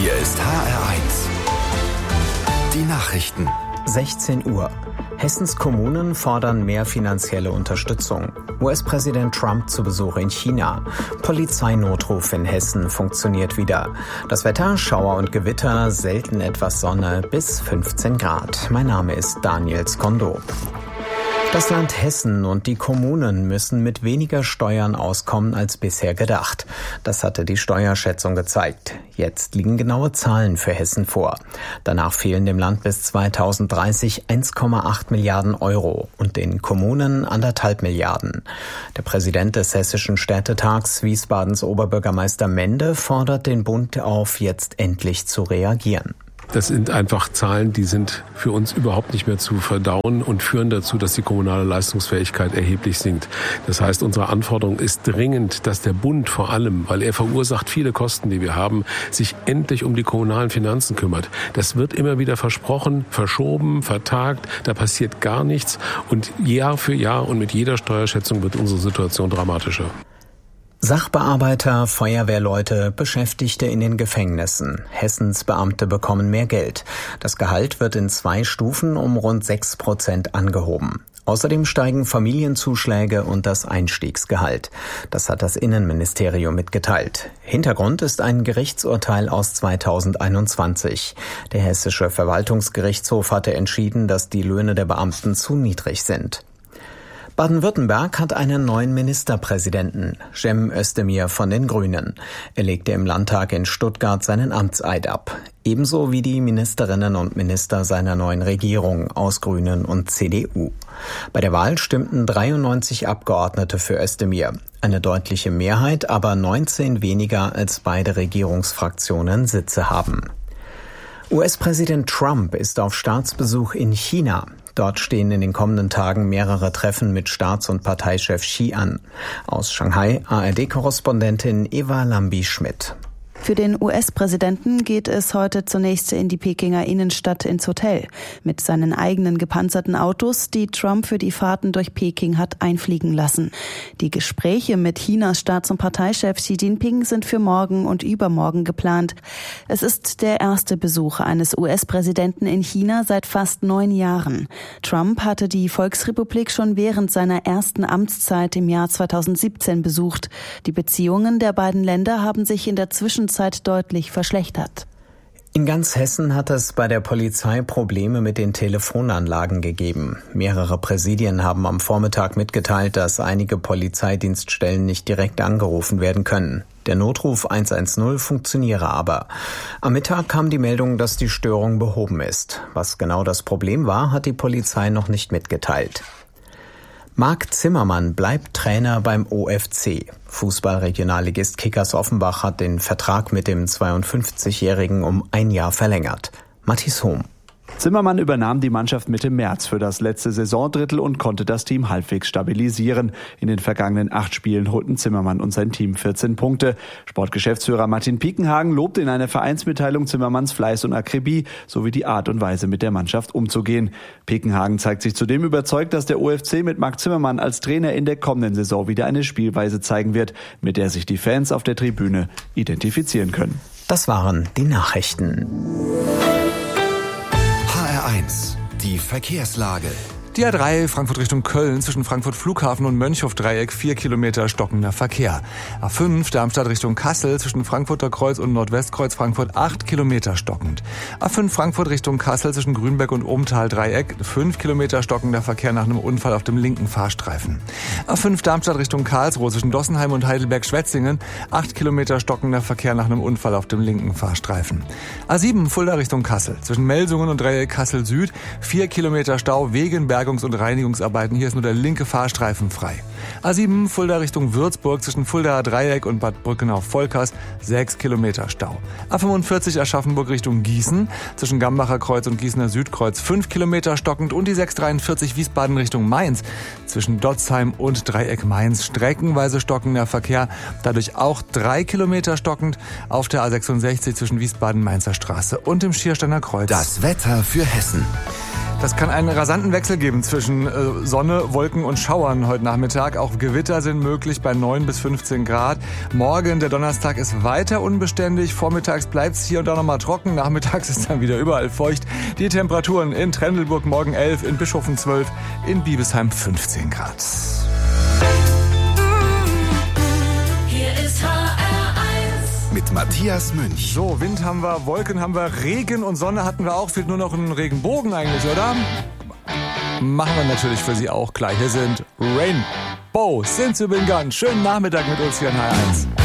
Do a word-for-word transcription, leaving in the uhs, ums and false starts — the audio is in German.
Hier ist H R eins. Die Nachrichten. sechzehn Uhr. Hessens Kommunen fordern mehr finanzielle Unterstützung. U S-Präsident Trump zu Besuch in China. Polizeinotruf in Hessen funktioniert wieder. Das Wetter, Schauer und Gewitter, selten etwas Sonne bis fünfzehn Grad. Mein Name ist Daniel Skondo. Das Land Hessen und die Kommunen müssen mit weniger Steuern auskommen als bisher gedacht. Das hatte die Steuerschätzung gezeigt. Jetzt liegen genaue Zahlen für Hessen vor. Danach fehlen dem Land bis zweitausenddreißig eins Komma acht Milliarden Euro und den Kommunen anderthalb Milliarden. Der Präsident des Hessischen Städtetags, Wiesbadens Oberbürgermeister Mende, fordert den Bund auf, jetzt endlich zu reagieren. Das sind einfach Zahlen, die sind für uns überhaupt nicht mehr zu verdauen und führen dazu, dass die kommunale Leistungsfähigkeit erheblich sinkt. Das heißt, unsere Anforderung ist dringend, dass der Bund vor allem, weil er verursacht viele Kosten, die wir haben, sich endlich um die kommunalen Finanzen kümmert. Das wird immer wieder versprochen, verschoben, vertagt, da passiert gar nichts und Jahr für Jahr und mit jeder Steuerschätzung wird unsere Situation dramatischer. Sachbearbeiter, Feuerwehrleute, Beschäftigte in den Gefängnissen. Hessens Beamte bekommen mehr Geld. Das Gehalt wird in zwei Stufen um rund sechs Prozent angehoben. Außerdem steigen Familienzuschläge und das Einstiegsgehalt. Das hat das Innenministerium mitgeteilt. Hintergrund ist ein Gerichtsurteil aus zweitausendeinundzwanzig. Der Hessische Verwaltungsgerichtshof hatte entschieden, dass die Löhne der Beamten zu niedrig sind. Baden-Württemberg hat einen neuen Ministerpräsidenten, Cem Özdemir von den Grünen. Er legte im Landtag in Stuttgart seinen Amtseid ab. Ebenso wie die Ministerinnen und Minister seiner neuen Regierung aus Grünen und C D U. Bei der Wahl stimmten dreiundneunzig Abgeordnete für Özdemir. Eine deutliche Mehrheit, aber neunzehn weniger als beide Regierungsfraktionen Sitze haben. U S-Präsident Trump ist auf Staatsbesuch in China. Dort stehen in den kommenden Tagen mehrere Treffen mit Staats- und Parteichef Xi an. Aus Shanghai A R D-Korrespondentin Eva Lambi-Schmidt. Für den U S-Präsidenten geht es heute zunächst in die Pekinger Innenstadt ins Hotel. Mit seinen eigenen gepanzerten Autos, die Trump für die Fahrten durch Peking hat einfliegen lassen. Die Gespräche mit Chinas Staats- und Parteichef Xi Jinping sind für morgen und übermorgen geplant. Es ist der erste Besuch eines U S-Präsidenten in China seit fast neun Jahren. Trump hatte die Volksrepublik schon während seiner ersten Amtszeit im Jahr zweitausendsiebzehn besucht. Die Beziehungen der beiden Länder haben sich in der Zwischenzeit deutlich verschlechtert. In ganz Hessen hat es bei der Polizei Probleme mit den Telefonanlagen gegeben. Mehrere Präsidien haben am Vormittag mitgeteilt, dass einige Polizeidienststellen nicht direkt angerufen werden können. Der Notruf eins eins null funktioniere aber. Am Mittag kam die Meldung, dass die Störung behoben ist. Was genau das Problem war, hat die Polizei noch nicht mitgeteilt. Marc Zimmermann bleibt Trainer beim O F C. Fußballregionalligist Kickers Offenbach hat den Vertrag mit dem zweiundfünfzigjährigen um ein Jahr verlängert. Matthias Hohm. Zimmermann übernahm die Mannschaft Mitte März für das letzte Saisondrittel und konnte das Team halbwegs stabilisieren. In den vergangenen acht Spielen holten Zimmermann und sein Team vierzehn Punkte. Sportgeschäftsführer Martin Piekenhagen lobte in einer Vereinsmitteilung Zimmermanns Fleiß und Akribie sowie die Art und Weise, mit der Mannschaft umzugehen. Piekenhagen zeigt sich zudem überzeugt, dass der O F C mit Marc Zimmermann als Trainer in der kommenden Saison wieder eine Spielweise zeigen wird, mit der sich die Fans auf der Tribüne identifizieren können. Das waren die Nachrichten. H R eins. Die Verkehrslage. Die A drei Frankfurt Richtung Köln zwischen Frankfurt Flughafen und Mönchhof-Dreieck vier Kilometer stockender Verkehr. A fünf Darmstadt Richtung Kassel zwischen Frankfurter Kreuz und Nordwestkreuz Frankfurt acht Kilometer stockend. A fünf Frankfurt Richtung Kassel zwischen Grünberg und Obenthal-Dreieck fünf Kilometer stockender Verkehr nach einem Unfall auf dem linken Fahrstreifen. A fünf Darmstadt Richtung Karlsruhe zwischen Dossenheim und Heidelberg-Schwetzingen acht Kilometer stockender Verkehr nach einem Unfall auf dem linken Fahrstreifen. A sieben Fulda Richtung Kassel zwischen Melsungen und Dreieck Kassel Süd vier Kilometer Stau wegen Berg und Reinigungsarbeiten. Hier ist nur der linke Fahrstreifen frei. A sieben Fulda Richtung Würzburg zwischen Fuldaer Dreieck und Bad Brückenau-Volkers sechs Kilometer Stau. A fünfundvierzig Aschaffenburg Richtung Gießen zwischen Gambacher Kreuz und Gießener Südkreuz fünf Kilometer stockend und die sechs dreiundvierzig Wiesbaden Richtung Mainz zwischen Dotzheim und Dreieck Mainz streckenweise stockender Verkehr, dadurch auch drei Kilometer stockend auf der A sechsundsechzig zwischen Wiesbaden-Mainzer Straße und dem Schiersteiner Kreuz. Das Wetter für Hessen. Das kann einen rasanten Wechsel geben zwischen äh, Sonne, Wolken und Schauern heute Nachmittag. Auch Gewitter sind möglich bei neun bis fünfzehn Grad. Morgen, der Donnerstag, ist weiter unbeständig. Vormittags bleibt es hier und da nochmal trocken. Nachmittags ist dann wieder überall feucht. Die Temperaturen in Trendelburg morgen elf, in Bischoften zwölf, in Biebesheim fünfzehn Grad. Hier ist H R eins mit Matthias Münch. So, Wind haben wir, Wolken haben wir, Regen und Sonne hatten wir auch. Fehlt nur noch ein Regenbogen eigentlich, oder? Machen wir natürlich für Sie auch klar. Hier sind Rainbow. Sind Sie bin ganz schönen Nachmittag mit uns hier in H R eins.